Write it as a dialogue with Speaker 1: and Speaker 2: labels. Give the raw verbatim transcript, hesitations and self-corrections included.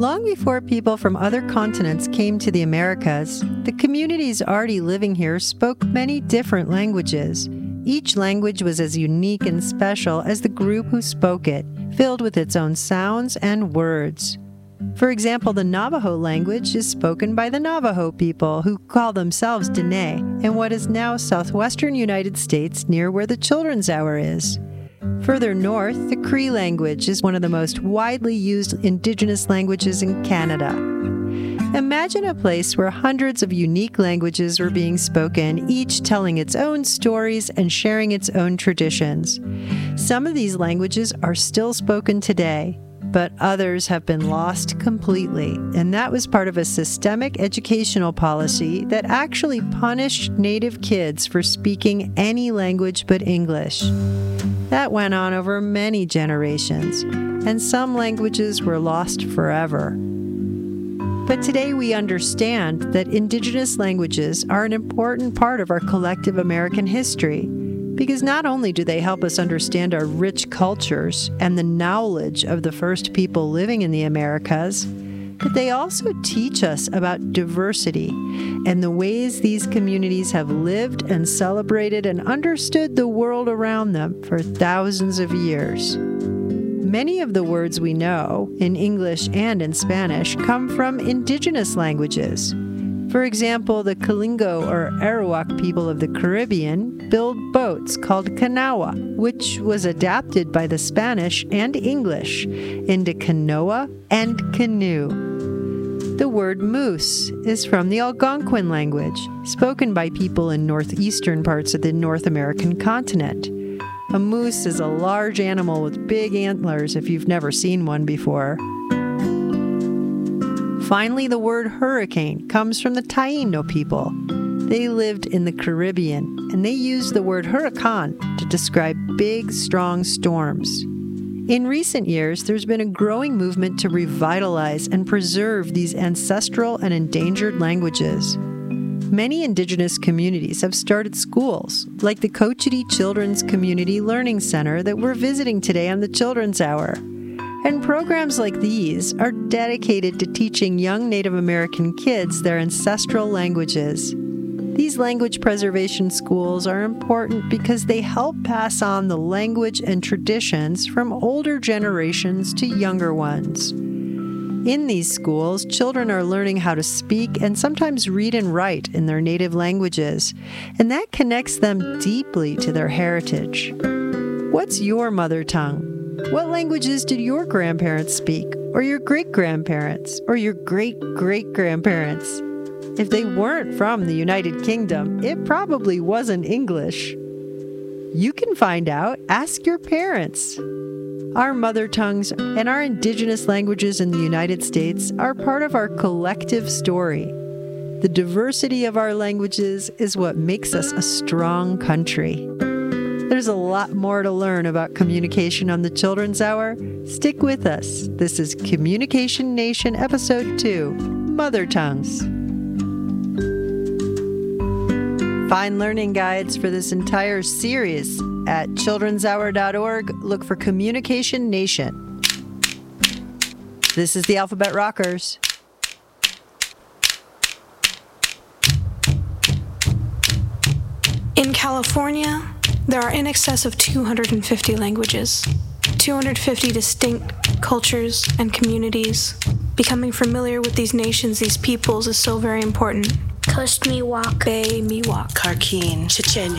Speaker 1: Long before people from other continents came to the Americas, the communities already living here spoke many different languages. Each language was as unique and special as the group who spoke it, filled with its own sounds and words. For example, the Navajo language is spoken by the Navajo people, who call themselves Dene, in what is now southwestern United States near where the Children's Hour is. Further north, the Cree language is one of the most widely used indigenous languages in Canada. Imagine a place where hundreds of unique languages were being spoken, each telling its own stories and sharing its own traditions. Some of these languages are still spoken today, but others have been lost completely, and that was part of a systemic educational policy that actually punished Native kids for speaking any language but English. That went on over many generations, and some languages were lost forever. But today we understand that indigenous languages are an important part of our collective American history, because not only do they help us understand our rich cultures and the knowledge of the first people living in the Americas, but they also teach us about diversity and the ways these communities have lived and celebrated and understood the world around them for thousands of years. Many of the words we know, in English and in Spanish, come from indigenous languages. For example, the Kalingo or Arawak people of the Caribbean build boats called canoa, which was adapted by the Spanish and English into canoa and canoe. The word moose is from the Algonquin language, spoken by people in northeastern parts of the North American continent. A moose is a large animal with big antlers if you've never seen one before. Finally, the word hurricane comes from the Taino people. They lived in the Caribbean, and they used the word huracan to describe big, strong storms. In recent years, there's been a growing movement to revitalize and preserve these ancestral and endangered languages. Many indigenous communities have started schools, like the Cochiti Children's Community Learning Center that we're visiting today on the Children's Hour. And programs like these are dedicated to teaching young Native American kids their ancestral languages. These language preservation schools are important because they help pass on the language and traditions from older generations to younger ones. In these schools, children are learning how to speak and sometimes read and write in their native languages, and that connects them deeply to their heritage. What's your mother tongue? What languages did your grandparents speak, or your great-grandparents, or your great-great-grandparents? If they weren't from the United Kingdom, it probably wasn't English. You can find out. Ask your parents. Our mother tongues and our indigenous languages in the United States are part of our collective story. The diversity of our languages is what makes us a strong country. There's a lot more to learn about communication on the Children's Hour. Stick with us. This is Communication Nation Episode two, Mother Tongues. Find learning guides for this entire series at children's hour dot org. Look for Communication Nation. This is the Alphabet Rockers.
Speaker 2: In California, there are in excess of two hundred fifty languages, two hundred fifty distinct cultures and communities. Becoming familiar with these nations, these peoples, is so very important.
Speaker 3: Coast Miwok,
Speaker 2: Bay Miwok,
Speaker 4: Karkin, Chechenya,